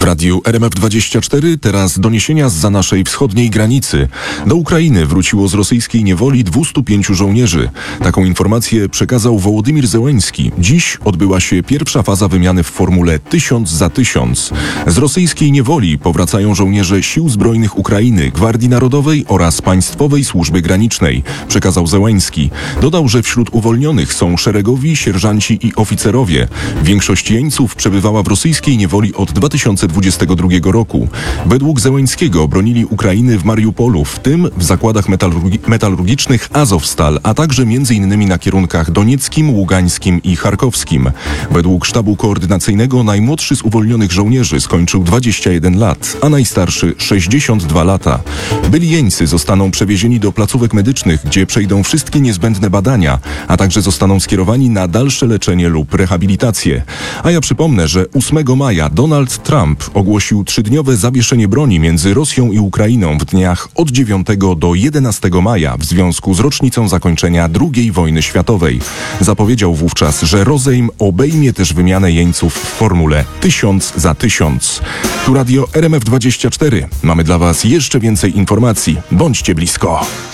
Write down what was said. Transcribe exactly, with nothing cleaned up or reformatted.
Radiu R M F dwadzieścia cztery teraz doniesienia zza naszej wschodniej granicy. Do Ukrainy wróciło z rosyjskiej niewoli dwustu pięciu żołnierzy. Taką informację przekazał Wołodymyr Zełenski. Dziś odbyła się pierwsza faza wymiany w formule tysiąc za tysiąc. Z rosyjskiej niewoli powracają żołnierze Sił Zbrojnych Ukrainy, Gwardii Narodowej oraz Państwowej Służby Granicznej, przekazał Zełenski. Dodał, że wśród uwolnionych są szeregowi, sierżanci i oficerowie. Większość jeńców przebywała w rosyjskiej niewoli od dwa tysiące dwudziestego drugiego roku. Według Zełenskiego bronili Ukrainy w Mariupolu, w tym w zakładach metalurgi- metalurgicznych Azowstal, a także m.in. na kierunkach donieckim, ługańskim i charkowskim. Według sztabu koordynacyjnego najmłodszy z uwolnionych żołnierzy skończył dwadzieścia jeden lat, a najstarszy sześćdziesiąt dwa lata. Byli jeńcy zostaną przewiezieni do placówek medycznych, gdzie przejdą wszystkie niezbędne badania, a także zostaną skierowani na dalsze leczenie lub rehabilitację. A ja przypomnę, że ósmego maja Donald Trump ogłosił trzydniowe zawieszenie broni między Rosją i Ukrainą w dniach od dziewiątego do jedenastego maja w związku z rocznicą zakończenia drugiej wojny światowej. Zapowiedział wówczas, że rozejm obejmie też wymianę jeńców w formule tysiąc za tysiąc. Tu Radio R M F dwadzieścia cztery. Mamy dla Was jeszcze więcej informacji. Bądźcie blisko.